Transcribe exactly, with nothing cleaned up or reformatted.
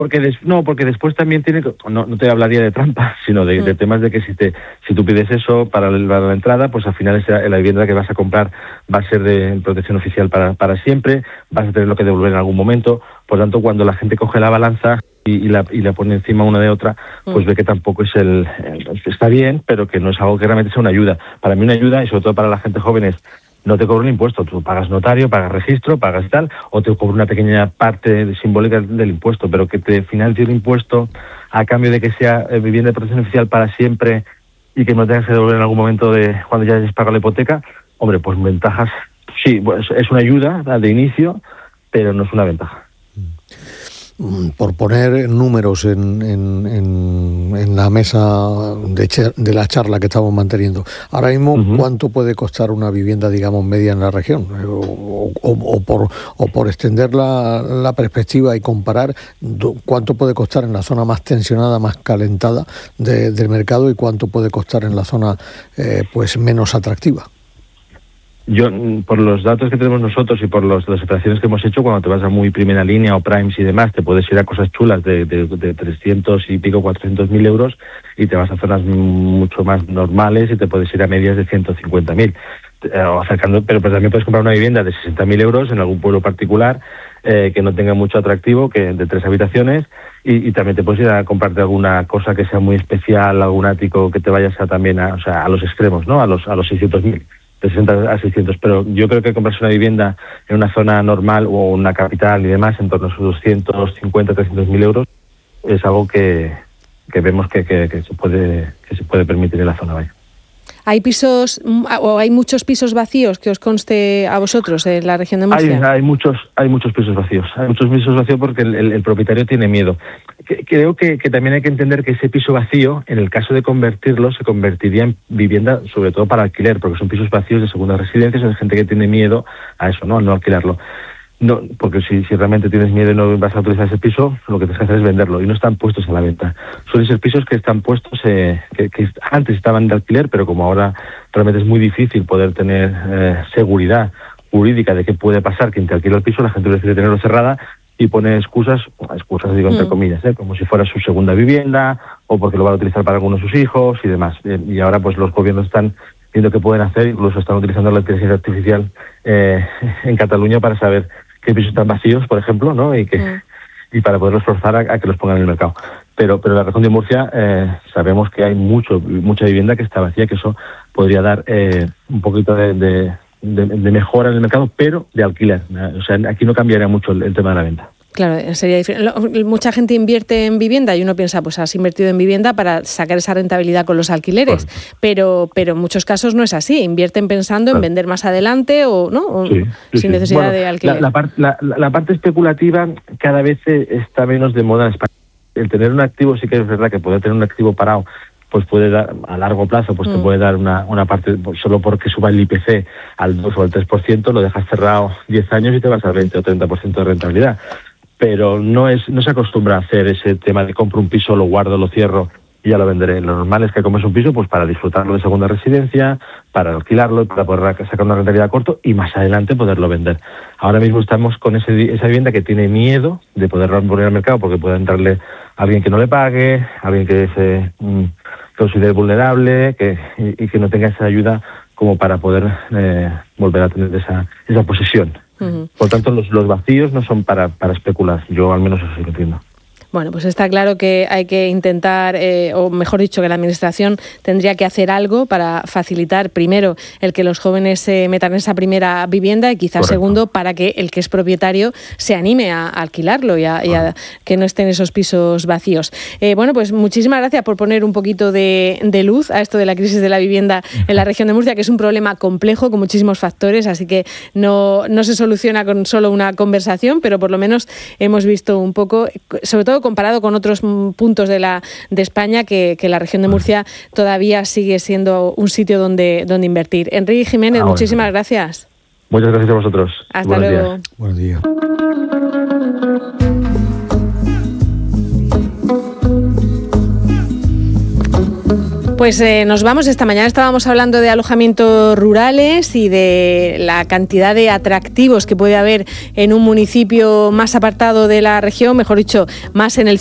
Porque des, no, porque después también tiene, no, no te hablaría de trampa, sino de, mm. de temas de que si te si tú pides eso para la, para la entrada, pues al final esa, la vivienda que vas a comprar va a ser de protección oficial para, para siempre, vas a tenerlo que devolver en algún momento. Por tanto, cuando la gente coge la balanza y, y, la, y la pone encima una de otra, pues mm. ve que tampoco es el, el... Está bien, pero que no es algo que realmente sea una ayuda. Para mí una ayuda, y sobre todo para la gente joven, es no te cobra un impuesto, tú pagas notario, pagas registro, pagas tal, o te cobra una pequeña parte simbólica del impuesto, pero que te financie el impuesto a cambio de que sea eh, vivienda de protección oficial para siempre y que no tengas que devolver en algún momento de cuando ya hayas pagado la hipoteca, hombre, pues ventajas, sí, pues es una ayuda de inicio, pero no es una ventaja. Por poner números en, en, en, en la mesa de, ch- de la charla que estamos manteniendo, ahora mismo, uh-huh. ¿cuánto puede costar una vivienda, digamos, media en la región? O, o, o, por, o por extender la, la perspectiva y comparar, ¿cuánto puede costar en la zona más tensionada, más calentada de, del mercado y cuánto puede costar en la zona eh, pues menos atractiva? Yo, por los datos que tenemos nosotros y por los, las operaciones que hemos hecho, cuando te vas a muy primera línea o primes y demás, te puedes ir a cosas chulas de, de, de trescientos y pico, cuatrocientos mil euros, y te vas a zonas mucho más normales y te puedes ir a medias de ciento cincuenta mil. Eh, acercando, pero pues también puedes comprar una vivienda de sesenta mil euros en algún pueblo particular eh, que no tenga mucho atractivo, que de tres habitaciones, y, y también te puedes ir a comprarte alguna cosa que sea muy especial, algún ático que te vayas a también a, o sea, a los extremos, ¿no? A los a los seiscientos mil. De sesenta a seiscientos, pero yo creo que comprarse una vivienda en una zona normal o una capital y demás en torno a sus doscientos cincuenta, trescientos mil euros es algo que, que vemos que, que, que se puede que se puede permitir en la zona vaya. ¿Hay pisos o hay muchos pisos vacíos que os conste a vosotros en la región de Murcia? Hay, hay muchos hay muchos pisos vacíos. Hay muchos pisos vacíos porque el, el, el propietario tiene miedo. Creo que, que también hay que entender que ese piso vacío, en el caso de convertirlo, se convertiría en vivienda sobre todo para alquiler, porque son pisos vacíos de segundas residencias, hay gente que tiene miedo a eso, ¿no? A no alquilarlo. No, porque si, si realmente tienes miedo y no vas a utilizar ese piso, lo que tienes que hacer es venderlo, y no están puestos a la venta. Suelen ser pisos que están puestos, eh, que, que antes estaban de alquiler, pero como ahora realmente es muy difícil poder tener eh, seguridad jurídica de qué puede pasar quien te alquila el piso, la gente prefiere tenerlo cerrada y pone excusas, excusas digo entre mm. comillas, ¿eh? como si fuera su segunda vivienda o porque lo van a utilizar para alguno de sus hijos y demás. Eh, y ahora pues los gobiernos están viendo qué pueden hacer, incluso están utilizando la inteligencia artificial eh, en Cataluña para saber qué pisos están vacíos, por ejemplo, ¿no? Y que mm. y para poderlos forzar a, a que los pongan en el mercado. Pero pero en la región de Murcia eh, sabemos que hay mucho mucha vivienda que está vacía, que eso podría dar eh, un poquito de, de, de, de mejora en el mercado, pero de alquiler. O sea, aquí no cambiaría mucho el, el tema de la venta. Claro, sería diferente. Mucha gente invierte en vivienda y uno piensa, pues has invertido en vivienda para sacar esa rentabilidad con los alquileres, claro. pero pero en muchos casos no es así. Invierten pensando claro. en vender más adelante o no o sí, sí, sin sí. necesidad bueno, de alquiler. La, la, part, la, la parte especulativa cada vez está menos de moda en España. El tener un activo sí que es verdad que poder tener un activo parado pues puede dar a largo plazo, pues mm. te puede dar una, una parte, solo porque suba el I P C al dos o al tres por ciento, lo dejas cerrado diez años y te vas al veinte o treinta por ciento de rentabilidad. Pero no es no se acostumbra a hacer ese tema de compro un piso, lo guardo, lo cierro y ya lo venderé. Lo normal es que compres un piso pues para disfrutarlo de segunda residencia, para alquilarlo, para poder sacar una rentabilidad a corto y más adelante poderlo vender. Ahora mismo estamos con ese, esa vivienda que tiene miedo de poderlo poner al mercado porque puede entrarle alguien que no le pague, alguien que se mm, considere vulnerable que, y, y que no tenga esa ayuda como para poder eh, volver a tener esa, esa posesión. Uh-huh. Por tanto, los, los vacíos no son para, para especular. Yo al menos así lo entiendo. Bueno, pues está claro que hay que intentar, eh, o mejor dicho, que la Administración tendría que hacer algo para facilitar, primero, el que los jóvenes se metan en esa primera vivienda y quizás, Correcto. segundo, para que el que es propietario se anime a alquilarlo y a, y a que no estén esos pisos vacíos. Eh, bueno, pues muchísimas gracias por poner un poquito de, de luz a esto de la crisis de la vivienda en la región de Murcia, que es un problema complejo con muchísimos factores, así que no, no se soluciona con solo una conversación, pero por lo menos hemos visto un poco, sobre todo comparado con otros puntos de la de España, que, que la región de Murcia todavía sigue siendo un sitio donde, donde invertir. Enrique Jiménez, ah, bueno. muchísimas gracias. Muchas gracias a vosotros. Hasta Buenos luego. Días. Buenos días. Pues eh, nos vamos. Esta mañana estábamos hablando de alojamientos rurales y de la cantidad de atractivos que puede haber en un municipio más apartado de la región, mejor dicho, más en el